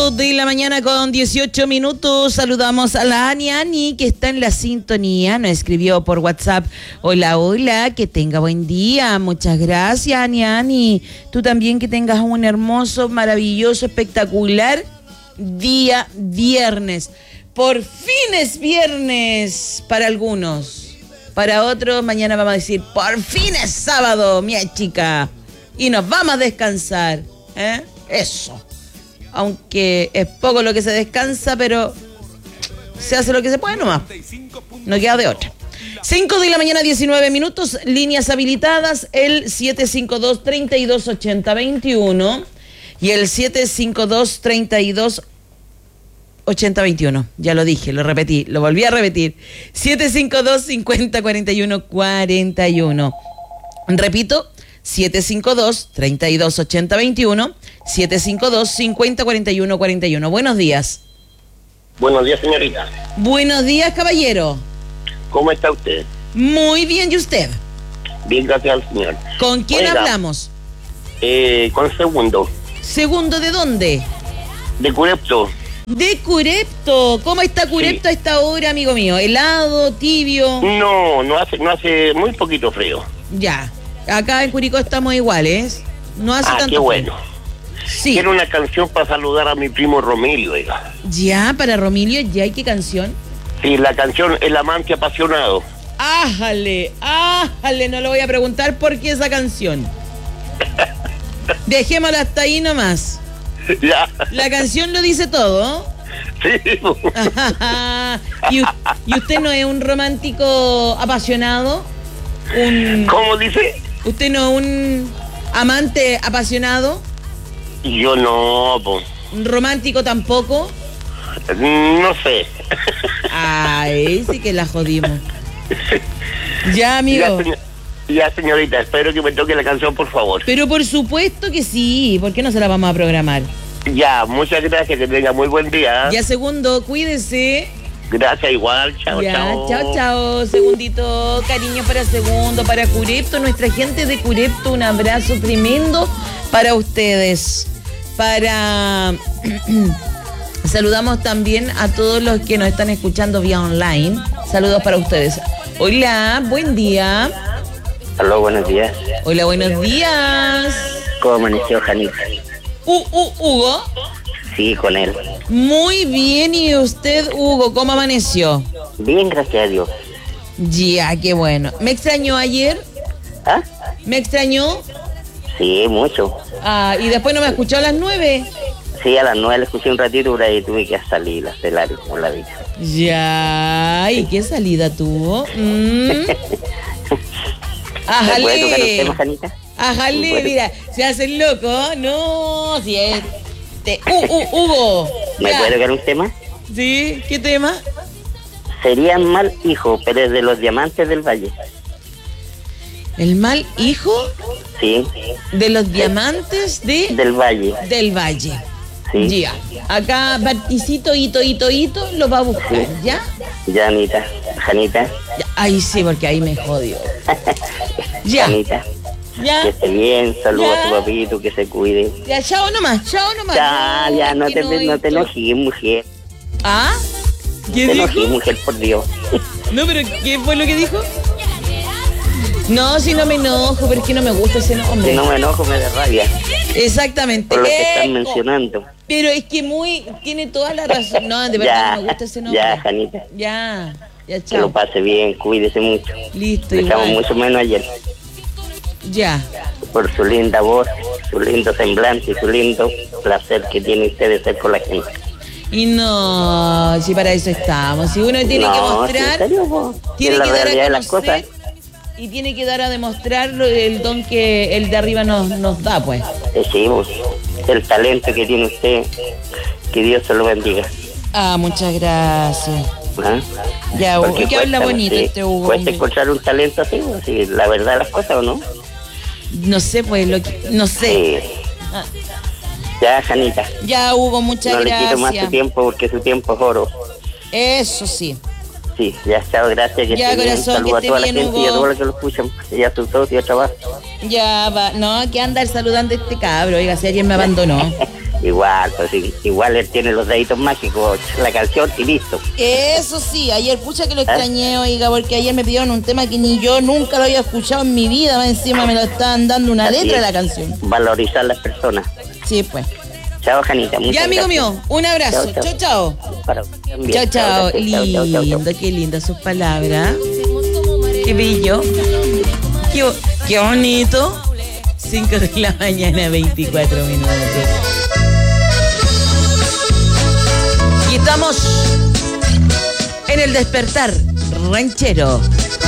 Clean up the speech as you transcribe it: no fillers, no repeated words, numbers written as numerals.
5:18 a.m. Saludamos a la Ani, que está en la sintonía. Nos escribió por WhatsApp. Hola, hola, que tenga buen día. Muchas gracias, Ani. Tú también, que tengas un hermoso, maravilloso, espectacular día viernes. Por fin es viernes para algunos. Para otros, mañana vamos a decir, por fin es sábado, mi chica. Y nos vamos a descansar. Eso. Aunque es poco lo que se descansa, pero se hace lo que se puede nomás. No queda de otra. 5:19 a.m. Líneas habilitadas, el 752-3280-21 y el 752-3280-21. Ya lo dije, lo repetí, lo volví a repetir. 752-50-41-41. Repito, 752-3280-21, 752-50-41-41. Buenos días. Buenos días, señorita. Buenos días, caballero. ¿Cómo está usted? Muy bien, ¿y usted? Bien, gracias al señor. ¿Con quién hablamos? Con Segundo. ¿Segundo de dónde? De Curepto. De Curepto. ¿Cómo está Curepto a esta hora, amigo mío? ¿Helado, tibio? No hace muy poquito frío. Ya. Acá en Curicó estamos iguales. No hace tanto qué bueno. frío. Sí. Quiero una canción para saludar a mi primo Romilio, oiga. Ya, para Romilio, ¿ya? ¿Y qué canción? Sí, la canción El amante apasionado. Ájale, no le voy a preguntar por qué esa canción. Dejémosla hasta ahí nomás. Ya. La canción lo dice todo. Sí. ¿Y usted no es un romántico apasionado? ¿Cómo dice? ¿Usted no es un amante apasionado? Yo no, pues. ¿Un romántico tampoco? No sé. Ay, sí que la jodimos. Ya, amigo. Ya, señorita, espero que me toque la canción, por favor. Pero por supuesto que sí. ¿Por qué no se la vamos a programar? Ya, muchas gracias, que tenga muy buen día. Ya, Segundo, cuídese. Gracias, igual. Chao, ya, chao. Chao. Segundito, cariño para Segundo, para Curepto, nuestra gente de Curepto, un abrazo tremendo para ustedes. Saludamos también a todos los que nos están escuchando vía online. Saludos para ustedes. Hola, buen día. Hola, buenos días. Hola, buenos días. ¿Cómo amaneció, Janita? ¿Hugo? Sí, con él. Muy bien, ¿y usted, Hugo, cómo amaneció? Bien, gracias a Dios. Ya, qué bueno. ¿Me extrañó ayer? ¿Ah? ¿Me extrañó? Sí, mucho. ¿Y después no me escuchó a las 9? Sí, a las 9 le escuché un ratito, pero ahí tuve que salir, hacer largo, como la vida. Ya, ¿y qué salida tuvo? ¿Me puede tocar un tema, Janita? Ajale, mira, se hace el loco, no, si es... Hugo. ¿Me puede tocar un tema? Sí, ¿qué tema? Sería Mal Hijo, pero es de los Diamantes del Valle. ¿El mal hijo? Sí. De los Diamantes del Valle. Del Valle. Sí. Ya. Acá Barticito, hito, lo va a buscar, sí. ¿Ya? Ya, Anita. Janita. Ya. Ahí sí, porque ahí me jodió. Ya. Janita. Ya. Que esté bien, saludos a tu papito, que se cuide. Ya, chao nomás. Ya, no te enojes, mujer. ¿Ah? ¿Qué te dijo? Enojes, mujer, por Dios. No, pero ¿qué fue lo que dijo? No, si no me enojo, pero es que no me gusta ese nombre. Si no me enojo, me da rabia. Exactamente. Por lo que están mencionando. Pero es que tiene toda la razón. No, de verdad no me gusta ese nombre. Ya, Janita. Ya, chao. Que lo pase bien, cuídese mucho. Listo, le echamos igual. mucho menos ayer. Ya. Por su linda voz, su lindo semblante y su lindo placer que tiene usted de ser con la gente. Y no, si para eso estamos. Si uno tiene que mostrar, ¿en serio, tiene que dar a de las cosas. Y tiene que dar a demostrar el don que el de arriba nos da, pues. Sí, el talento que tiene usted, que Dios se lo bendiga. Muchas gracias. ¿Ah? Ya, Hugo, que habla bonito sí, este Hugo. ¿Cuesta encontrar un talento así? Sí, la verdad de las cosas, ¿o no? No sé, pues, no sé. Sí. Ya, Janita. Ya, Hugo, muchas gracias. No le quito más su tiempo porque su tiempo es oro. Eso sí. Sí, ya está, gracias. Que ya, corazón, saludo que a toda la bien, gente Hugo. y a todos los que lo escuchan. Ya sus todos y trabajo. Ya va, no, que andar saludando a este cabro, oiga, si alguien me abandonó. Igual, pues sí, igual él tiene los deditos mágicos, la canción y listo. Eso sí, ayer pucha que lo extrañé, oiga, porque ayer me pidieron un tema que ni yo nunca lo había escuchado en mi vida, más encima me lo estaban dando una Así letra de es, la canción. valorizar las personas. Sí, pues. Chao, Janita. Muchas Ya, amigo gracias. mío, un abrazo. Chao, chao. Para usted también. Chao, chao. Gracias. Chao, chao, chao, chao. Lindo, qué lindas sus palabras. Qué bello. Qué bonito. 5 de la mañana, 24 minutos. Y estamos en el despertar ranchero.